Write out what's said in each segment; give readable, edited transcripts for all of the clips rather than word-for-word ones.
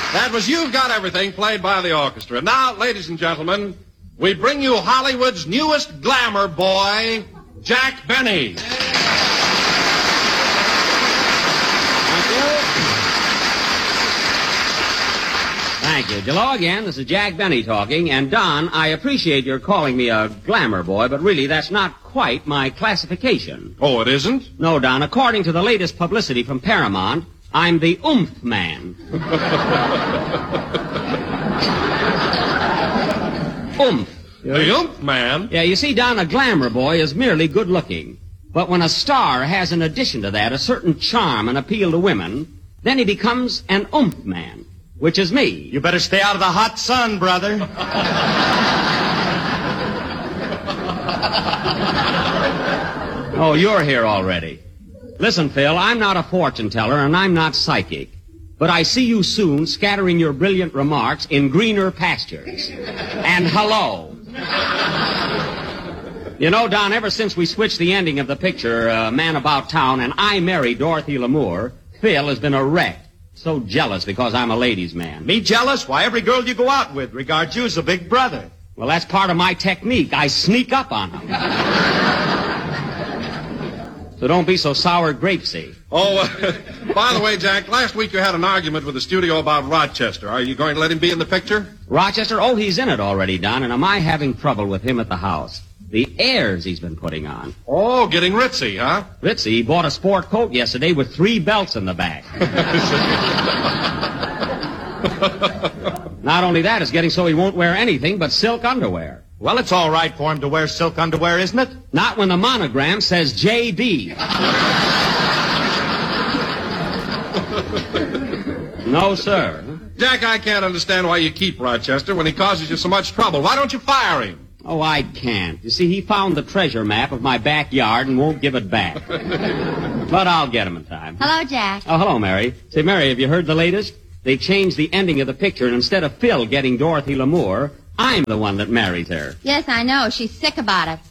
That was You've Got Everything, played by the orchestra. Now, ladies and gentlemen, we bring you Hollywood's newest glamour boy, Jack Benny. Thank you. Hello again. This is Jack Benny talking. And, Don, I appreciate your calling me a glamour boy, but really that's not quite my classification. Oh, it isn't? No, Don. According to the latest publicity from Paramount, I'm the oomph man. Oomph. The oomph man? Yeah, you see, Don, a glamour boy is merely good looking. But when a star has in addition to that a certain charm and appeal to women, then he becomes an oomph man, which is me. You better stay out of the hot sun, brother. Oh, you're here already. Listen, Phil, I'm not a fortune teller and I'm not psychic. But I see you soon scattering your brilliant remarks in greener pastures. And hello. You know, Don, ever since we switched the ending of the picture, Man About Town, and I married Dorothy Lamour, Phil has been a wreck. So jealous because I'm a ladies' man. Me jealous? Why, every girl you go out with regards you as a big brother. Well, that's part of my technique. I sneak up on them. So don't be so sour grapesy. Oh, by the way, Jack, last week you had an argument with the studio about Rochester. Are you going to let him be in the picture? Rochester? Oh, he's in it already, Don, and am I having trouble with him at the house? The airs he's been putting on. Oh, getting ritzy, huh? Ritzy? He bought a sport coat yesterday with 3 belts in the back. Not only that, it's getting so he won't wear anything but silk underwear. Well, it's all right for him to wear silk underwear, isn't it? Not when the monogram says J.B. No, sir. Jack, I can't understand why you keep Rochester when he causes you so much trouble. Why don't you fire him? Oh, I can't. You see, he found the treasure map of my backyard and won't give it back. But I'll get him in time. Hello, Jack. Oh, hello, Mary. Say, Mary, have you heard the latest? They changed the ending of the picture, and instead of Phil getting Dorothy Lamour, I'm the one that marries her. Yes, I know. She's sick about it.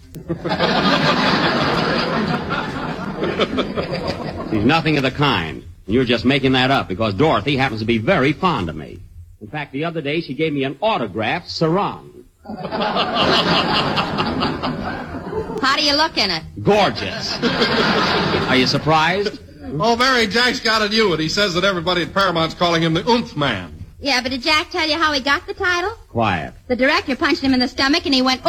She's nothing of the kind. You're just making that up because Dorothy happens to be very fond of me. In fact, the other day she gave me an autographed sarong. How do you look in it? Gorgeous. Are you surprised? Oh, Mary, Jack's got it you, and he says that everybody at Paramount's calling him the oomph man. Yeah, but did Jack tell you how he got the title? Quiet. The director punched him in the stomach and he went,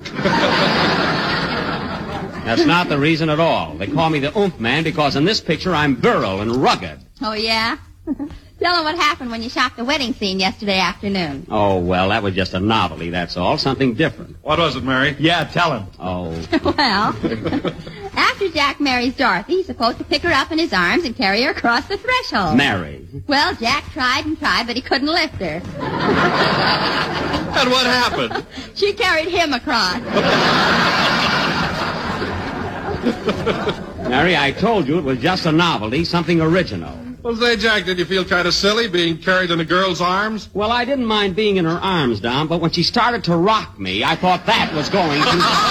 That's not the reason at all. They call me the oomph man because in this picture I'm virile and rugged. Oh, yeah? Tell him what happened when you shot the wedding scene yesterday afternoon. Oh, well, that was just a novelty, that's all. Something different. What was it, Mary? Yeah, tell him. Oh. Well, after Jack marries Dorothy, he's supposed to pick her up in his arms and carry her across the threshold. Mary. Well, Jack tried and tried, but he couldn't lift her. And what happened? She carried him across. Mary, I told you it was just a novelty, something original. Well, say, Jack, did you feel kind of silly being carried in a girl's arms? Well, I didn't mind being in her arms, Don, but when she started to rock me, I thought that was going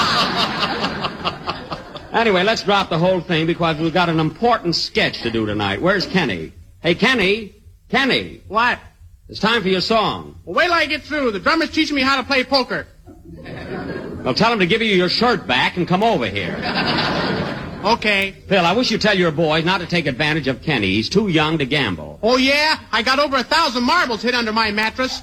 to... Anyway, let's drop the whole thing because we've got an important sketch to do tonight. Where's Kenny? Hey, Kenny! Kenny! What? It's time for your song. Well, wait till I get through. The drummer's teaching me how to play poker. Well, tell him to give you your shirt back and come over here. Okay. Phil, I wish you'd tell your boys not to take advantage of Kenny. He's too young to gamble. Oh, yeah? I got over 1,000 marbles hid under my mattress.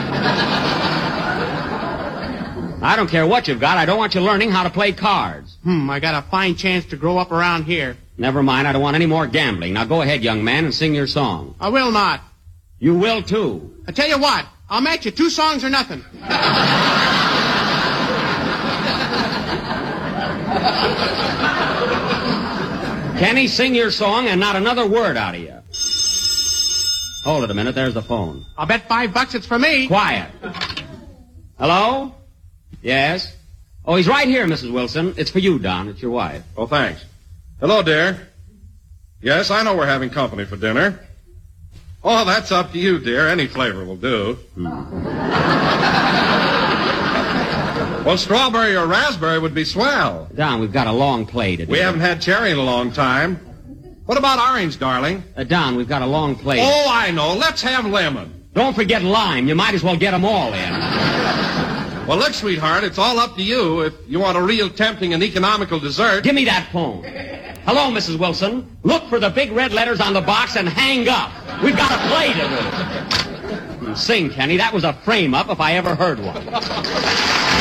I don't care what you've got. I don't want you learning how to play cards. I got a fine chance to grow up around here. Never mind. I don't want any more gambling. Now go ahead, young man, and sing your song. I will not. You will, too. I tell you what. I'll match you 2 songs or nothing. Kenny, sing your song and not another word out of you. Hold it a minute. There's the phone. I'll bet $5 it's for me. Quiet. Hello? Yes? Oh, he's right here, Mrs. Wilson. It's for you, Don. It's your wife. Oh, thanks. Hello, dear. Yes, I know we're having company for dinner. Oh, that's up to you, dear. Any flavor will do. Well, strawberry or raspberry would be swell. Don, we've got a long play to do. We haven't had cherry in a long time. What about orange, darling? Don, we've got a long plate. Oh, I know. Let's have lemon. Don't forget lime. You might as well get them all in. Well, look, sweetheart, it's all up to you. If you want a real tempting and economical dessert. Give me that phone. Hello, Mrs. Wilson. Look for the big red letters on the box and hang up. We've got a play to do. Sing, Kenny. That was a frame-up if I ever heard one.